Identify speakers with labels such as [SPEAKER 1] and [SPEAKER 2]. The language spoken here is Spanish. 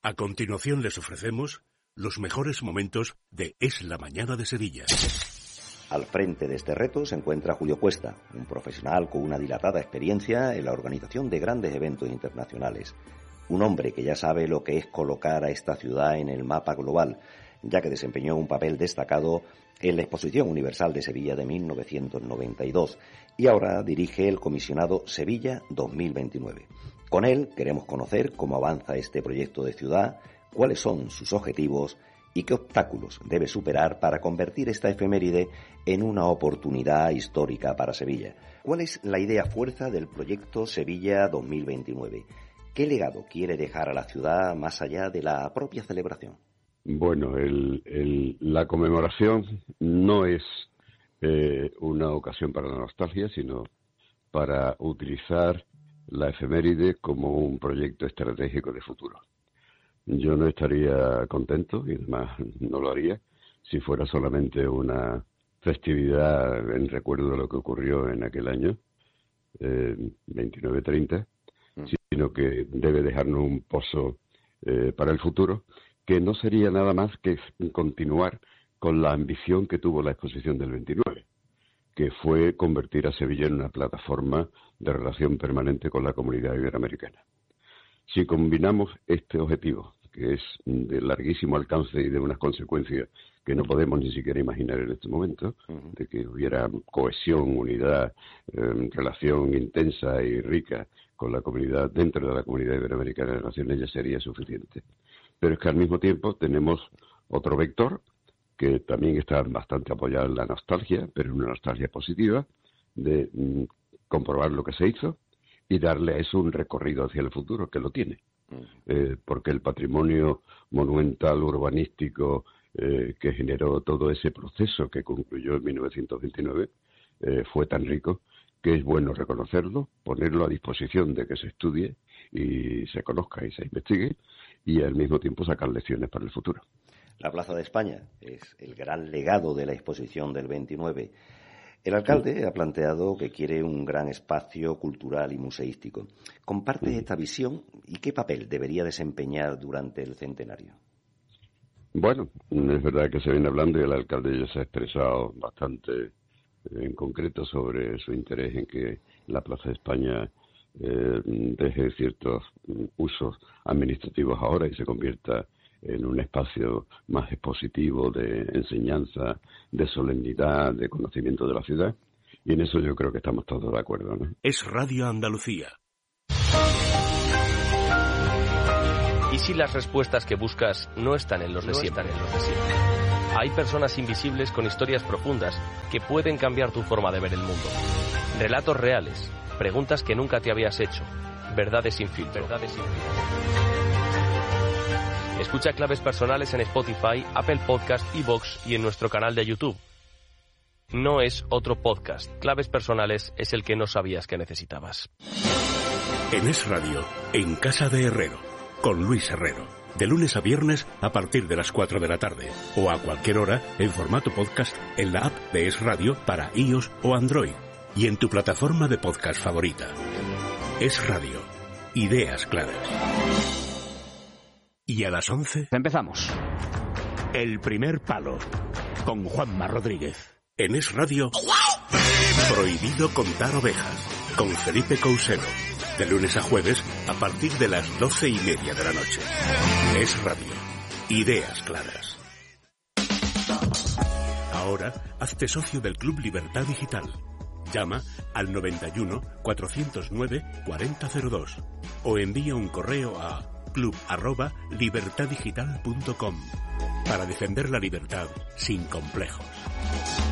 [SPEAKER 1] A continuación les ofrecemos los mejores momentos de Es la Mañana de Sevilla.
[SPEAKER 2] Al frente de este reto se encuentra Julio Cuesta, un profesional con una dilatada experiencia en la organización de grandes eventos internacionales. Un hombre que ya sabe lo que es colocar a esta ciudad en el mapa global, ya que desempeñó un papel destacado en la Exposición Universal de Sevilla de 1992 y ahora dirige el comisionado Sevilla 2029. Con él queremos conocer cómo avanza este proyecto de ciudad, cuáles son sus objetivos y qué obstáculos debe superar para convertir esta efeméride en una oportunidad histórica para Sevilla. ¿Cuál es la idea fuerza del proyecto Sevilla 2029? ¿Qué legado quiere dejar a la ciudad más allá de la propia celebración?
[SPEAKER 3] Bueno, la conmemoración no es una ocasión para la nostalgia, sino para utilizar la efeméride como un proyecto estratégico de futuro. Yo no estaría contento, y además no lo haría, si fuera solamente una festividad en recuerdo de lo que ocurrió en aquel año, 29-30, sino que debe dejarnos un pozo para el futuro, que no sería nada más que continuar con la ambición que tuvo la exposición del 29, que fue convertir a Sevilla en una plataforma de relación permanente con la comunidad iberoamericana. Si combinamos este objetivo, que es de larguísimo alcance y de unas consecuencias que no podemos ni siquiera imaginar en este momento, de que hubiera cohesión, unidad, relación intensa y rica con la comunidad, dentro de la comunidad iberoamericana de naciones, ya sería suficiente. Pero es que al mismo tiempo tenemos otro vector que también está bastante apoyado en la nostalgia, pero en una nostalgia positiva, de comprobar lo que se hizo y darle a eso un recorrido hacia el futuro, que lo tiene. Porque el patrimonio monumental urbanístico que generó todo ese proceso que concluyó en 1929 fue tan rico que es bueno reconocerlo, ponerlo a disposición de que se estudie y se conozca y se investigue, y al mismo tiempo sacar lecciones para el futuro.
[SPEAKER 2] La Plaza de España es el gran legado de la exposición del 29. El alcalde ha planteado que quiere un gran espacio cultural y museístico. ¿Comparte esta visión y qué papel debería desempeñar durante el centenario?
[SPEAKER 3] Bueno, es verdad que se viene hablando y el alcalde ya se ha expresado bastante en concreto sobre su interés en que la Plaza de España deje ciertos usos administrativos ahora y se convierta en un espacio más expositivo de enseñanza, de solemnidad, de conocimiento de la ciudad. Y en eso yo creo que estamos todos de acuerdo, ¿no?
[SPEAKER 1] Es Radio Andalucía.
[SPEAKER 4] ¿Y si las respuestas que buscas no están en los de siempre? Hay personas invisibles con historias profundas que pueden cambiar tu forma de ver el mundo. Relatos reales, preguntas que nunca te habías hecho, verdades sin filtro. Escucha Claves Personales en Spotify, Apple Podcast, iVoox y en nuestro canal de YouTube. No es otro podcast. Claves Personales es el que no sabías que necesitabas.
[SPEAKER 1] En Es Radio, en Casa de Herrero, con Luis Herrero. De lunes a viernes a partir de las 4 de la tarde. O a cualquier hora en formato podcast en la app de Es Radio para iOS o Android. Y en tu plataforma de podcast favorita. Es Radio. Ideas claras. Y a las 11...
[SPEAKER 5] Empezamos.
[SPEAKER 1] El primer palo. Con Juanma Rodríguez. En Es Radio... Prohibido contar ovejas. Con Felipe Couselo. De lunes a jueves a partir de las 12:30 de la noche. Es Radio. Ideas claras. Ahora, hazte socio del Club Libertad Digital. Llama al 91 409 4002 o envía un correo a club@libertaddigital.com para defender la libertad sin complejos.